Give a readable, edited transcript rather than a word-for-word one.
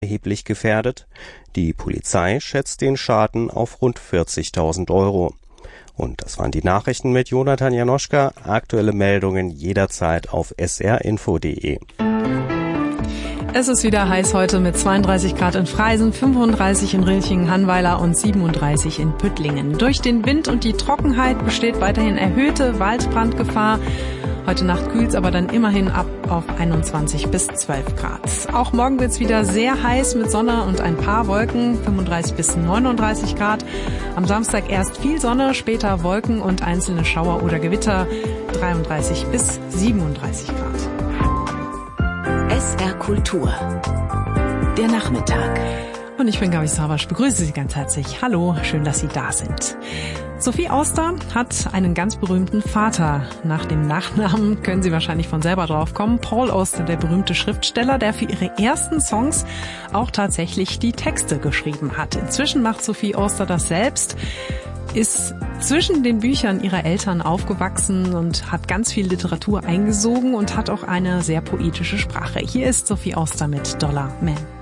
erheblich gefährdet. Die Polizei schätzt den Schaden auf rund 40.000 Euro. Und das waren die Nachrichten mit Jonathan Janoschka. Aktuelle Meldungen jederzeit auf srinfo.de. Es ist wieder heiß heute mit 32 Grad in Freisen, 35 in Rilchingen-Hannweiler und 37 in Püttlingen. Durch den Wind und die Trockenheit besteht weiterhin erhöhte Waldbrandgefahr. Heute Nacht kühlt's aber dann immerhin ab auf 21 bis 12 Grad. Auch morgen wird's wieder sehr heiß mit Sonne und ein paar Wolken, 35 bis 39 Grad. Am Samstag erst viel Sonne, später Wolken und einzelne Schauer oder Gewitter, 33 bis 37 Grad. SR Kultur. Der Nachmittag. Und ich bin Gabi Sawasch, begrüße Sie ganz herzlich. Hallo, schön, dass Sie da sind. Sophie Auster hat einen ganz berühmten Vater. Nach dem Nachnamen können Sie wahrscheinlich von selber drauf kommen. Paul Auster, der berühmte Schriftsteller, der für ihre ersten Songs auch tatsächlich die Texte geschrieben hat. Inzwischen macht Sophie Auster das selbst, ist zwischen den Büchern ihrer Eltern aufgewachsen und hat ganz viel Literatur eingesogen und hat auch eine sehr poetische Sprache. Hier ist Sophie Auster mit Dollar Man.